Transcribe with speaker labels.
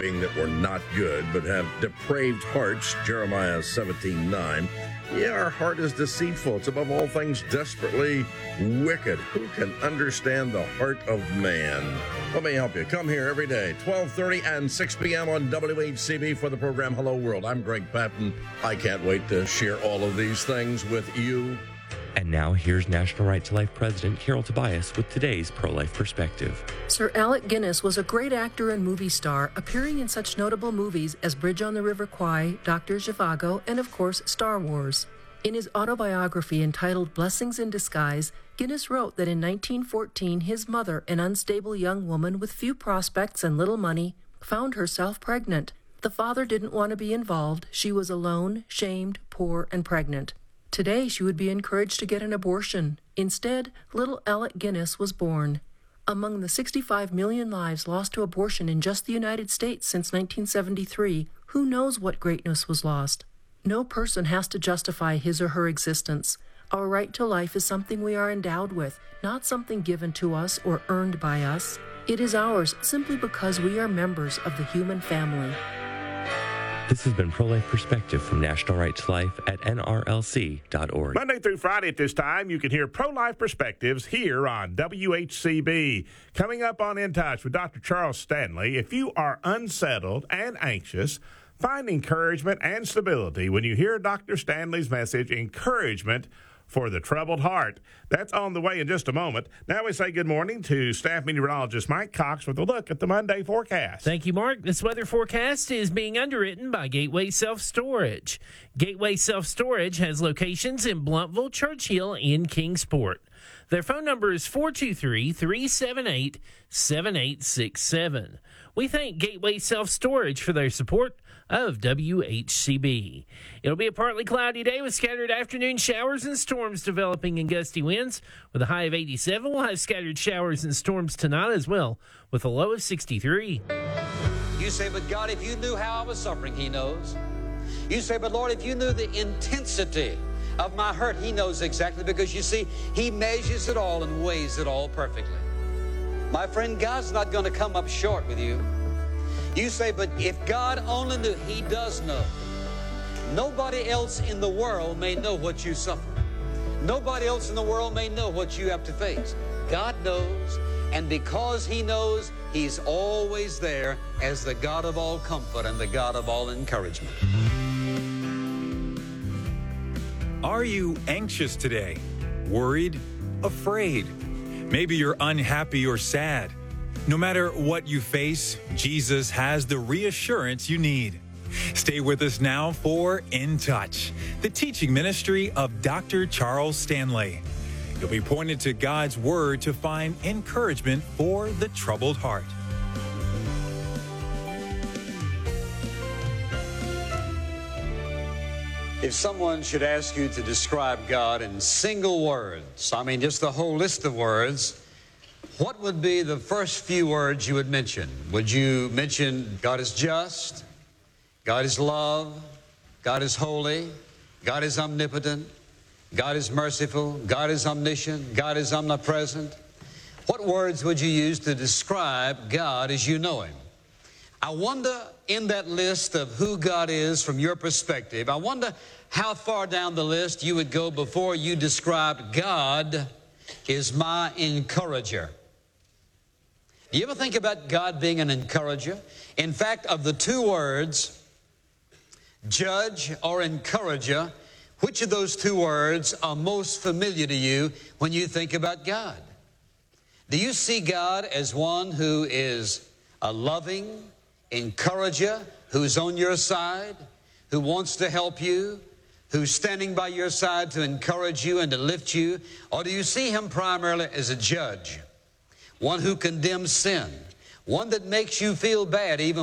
Speaker 1: being that we're not good, but have depraved hearts, Jeremiah 17:9. Yeah, our heart is deceitful. It's above all things desperately wicked. Who can understand the heart of man? Let me help you. Come here every day, 12:30 and 6 p.m. on WHCB for the program Hello World. I'm Greg Patton. I can't wait to share all of these things with you.
Speaker 2: And now here's National Right to Life President Carol Tobias with today's pro-life perspective.
Speaker 3: Sir Alec Guinness was a great actor and movie star, appearing in such notable movies as Bridge on the River Kwai, Dr. Zhivago, and of course, Star Wars. In his autobiography entitled Blessings in Disguise, Guinness wrote that in 1914, his mother, an unstable young woman with few prospects and little money, found herself pregnant. The father didn't want to be involved. She was alone, shamed, poor, and pregnant. Today, she would be encouraged to get an abortion. Instead, little Alec Guinness was born. Among the 65 million lives lost to abortion in just the United States since 1973, who knows what greatness was lost? No person has to justify his or her existence. Our right to life is something we are endowed with, not something given to us or earned by us. It is ours simply because we are members of the human family.
Speaker 2: This has been Pro-Life Perspective from National Right to Life at nrlc.org.
Speaker 4: Monday through Friday at this time, you can hear Pro-Life Perspectives here on WHCB. Coming up on In Touch with Dr. Charles Stanley, if you are unsettled and anxious, find encouragement and stability when you hear Dr. Stanley's message, Encouragement for the Troubled Heart. That's on the way in just a moment. Now we say good morning to staff meteorologist Mike Cox with a look at the Monday forecast.
Speaker 5: Thank you, Mark. This weather forecast is being underwritten by Gateway Self-Storage. Gateway Self-Storage has locations in Blountville, Churchill, and Kingsport. Their phone number is 423-378-7867. We thank Gateway Self-Storage for their support of WHCB. It'll be a partly cloudy day with scattered afternoon showers and storms developing in gusty winds. With a high of 87, we'll have scattered showers and storms tonight as well, with a low of 63.
Speaker 6: You say, but God, if you knew how I was suffering, He knows. You say, but Lord, if you knew the intensity of my hurt, He knows exactly, because you see, He measures it all and weighs it all perfectly. My friend, God's not going to come up short with you. You say, but if God only knew, He does know. Nobody else in the world may know what you suffer. Nobody else in the world may know what you have to face. God knows, and because He knows, He's always there as the God of all comfort and the God of all encouragement.
Speaker 7: Are you anxious today? Worried? Afraid? Maybe you're unhappy or sad. No matter what you face, Jesus has the reassurance you need. Stay with us now for In Touch, the teaching ministry of Dr. Charles Stanley. You'll be pointed to God's Word to find encouragement for the troubled heart.
Speaker 6: If someone should ask you to describe God in single words, I mean just the whole list of words, what would be the first few words you would mention? Would you mention God is just, God is love, God is holy, God is omnipotent, God is merciful, God is omniscient, God is omnipresent? What words would you use to describe God as you know Him? I wonder, in that list of who God is from your perspective, I wonder how far down the list you would go before you described God is my encourager. Do you ever think about God being an encourager? In fact, of the two words, judge or encourager, which of those two words are most familiar to you when you think about God? Do you see God as one who is a loving encourager, who's on your side, who wants to help you, who's standing by your side to encourage you and to lift you? Or do you see Him primarily as a judge, one who condemns sin, one that makes you feel bad even